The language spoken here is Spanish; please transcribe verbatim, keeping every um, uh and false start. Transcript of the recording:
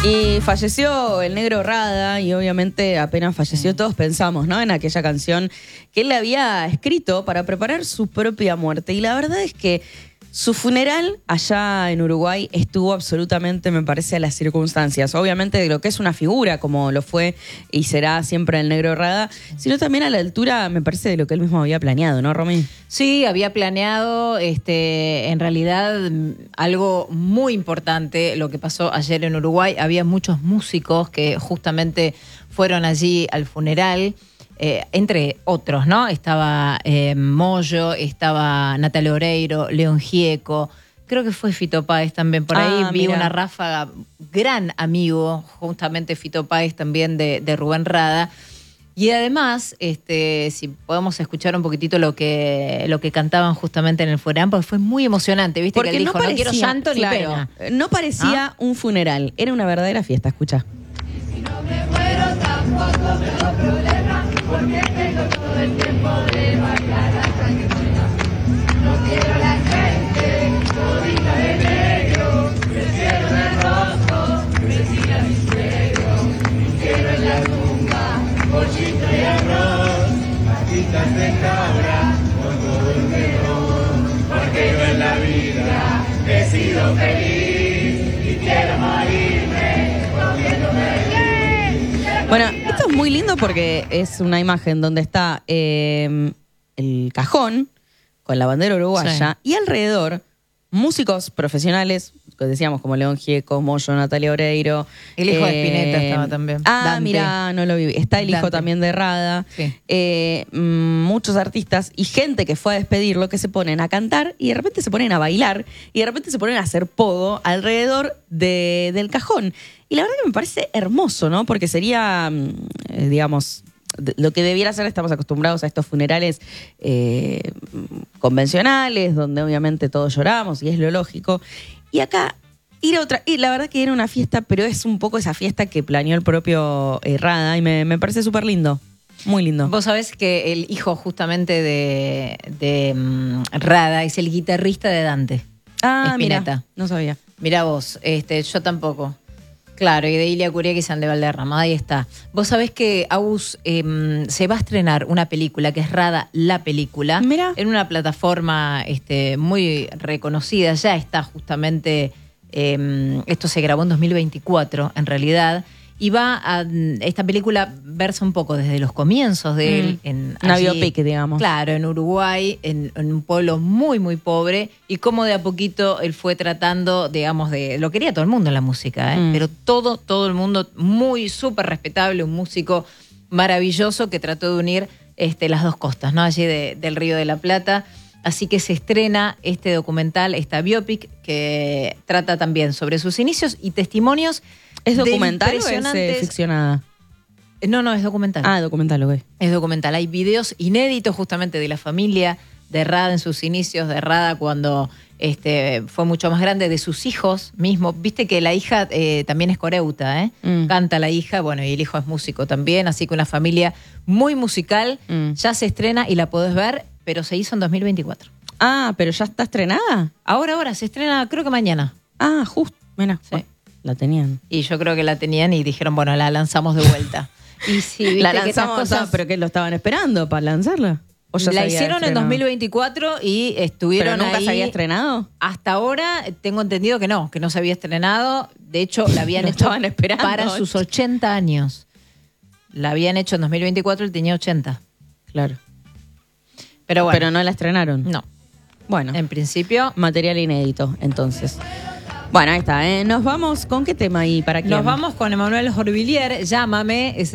Y falleció el negro Rada y obviamente apenas falleció todos pensamos, ¿no?, en aquella canción que él había escrito para preparar su propia muerte. Y la verdad es que su funeral allá en Uruguay estuvo absolutamente, me parece, a las circunstancias. Obviamente de lo que es una figura, como lo fue y será siempre el negro Rada, sino también a la altura, me parece, de lo que él mismo había planeado, ¿no, Romy? Sí, había planeado, este, en realidad, algo muy importante, lo que pasó ayer en Uruguay. Había muchos músicos que justamente fueron allí al funeral. Eh, entre otros, ¿no? Estaba eh, Moyo, estaba Natalia Oreiro, León Gieco, creo que fue Fito Páez también por ahí. Ah, vi mira. una ráfaga, gran amigo, justamente Fito Páez también de, de Rubén Rada. Y además, este, si podemos escuchar un poquitito lo que, lo que cantaban justamente en el funeral, porque fue muy emocionante, ¿viste? Porque que él no dijo, parecía, no quiero llanto ni claro, pena. no parecía ¿Ah? un funeral, era una verdadera fiesta, escucha. Si no me muero tampoco me doy problema, porque tengo todo el tiempo de bailar hasta que muera. No quiero a la gente todita de negro, prefiero de rojo, decía mi suegro. Quiero en la tumba pollito y arroz, patitas de cabra con todo el melón, porque yo en la vida he sido feliz y quiero morirme comiéndome. Bueno, esto es muy lindo porque es una imagen donde está eh, el cajón con la bandera uruguaya y alrededor músicos profesionales, que decíamos como León Gieco, Moyo, Natalia Oreiro. El hijo de Spinetta estaba también. Ah, Dante. mira, no lo vi. Está el hijo Dante. también de Rada. Sí. Eh, mm, muchos artistas y gente que fue a despedirlo que se ponen a cantar y de repente se ponen a bailar y de repente se ponen a hacer pogo alrededor de, del cajón. Y la verdad que me parece hermoso, ¿no? Porque sería, eh, digamos, de- lo que debiera ser, estamos acostumbrados a estos funerales eh, convencionales, donde obviamente todos lloramos y es lo lógico. Y acá, ir a otra, y la verdad que era una fiesta, pero es un poco esa fiesta que planeó el propio eh, Rada y me, me parece súper lindo, muy lindo. Vos sabés que el hijo justamente de, de um, Rada es el guitarrista de Dante. Ah, mira, Spinetta. no sabía. Mirá vos, este, yo tampoco. Claro, y de Ilia Curiaki y San de Valderrama, ahí está. Vos sabés que, Agus, eh, se va a estrenar una película que es Rada, la película, Mirá. en una plataforma este, muy reconocida, ya está justamente, eh, esto se grabó en dos mil veinticuatro, en realidad, y va a, esta película versa un poco desde los comienzos de él. Mm. En, Una allí, biopic, digamos. Claro, en Uruguay, en, en un pueblo muy, muy pobre, y cómo de a poquito él fue tratando, digamos, de... Lo quería todo el mundo en la música, ¿eh? Mm. Pero todo, todo el mundo muy, súper respetable, un músico maravilloso que trató de unir este, las dos costas, ¿no? Allí de- del Río de la Plata. Así que se estrena este documental, esta biopic, que trata también sobre sus inicios y testimonios. ¿Es de documental o es eh, impresionantes- ficcionada? No, no, es documental. Ah, documental, ok. Es documental. Hay videos inéditos justamente de la familia de Rada en sus inicios, de Rada cuando este, fue mucho más grande, de sus hijos mismos. Viste que la hija eh, también es coreuta, ¿eh? Mm. Canta la hija, bueno, y el hijo es músico también, así que una familia muy musical. Mm. Ya se estrena y la podés ver, pero se hizo en dos mil veinticuatro. Ah, pero ya está estrenada. Ahora, ahora, se estrena creo que mañana. Ah, justo. Mira, Sí. bueno, la tenían. Y yo creo que la tenían y dijeron, bueno, la lanzamos de vuelta. Y sí, viste La que estas lanzamos, cosas... ah, pero que lo estaban esperando para lanzarla. ¿O ya se La había hicieron en estrenado? dos mil veinticuatro y estuvieron ¿Pero nunca ahí. se había estrenado? Hasta ahora tengo entendido que no, que no se había estrenado. De hecho, la habían Lo hecho estaban esperando. para sus ochenta años. La habían hecho en dos mil veinticuatro, él tenía ochenta. Claro. Pero bueno, Pero no la estrenaron. no. Bueno, En principio, material inédito, entonces. Bueno, ahí está. ¿eh? Nos vamos con qué tema ahí para quién. nos vamos con Emanuel Jorvillier, Llámame. Es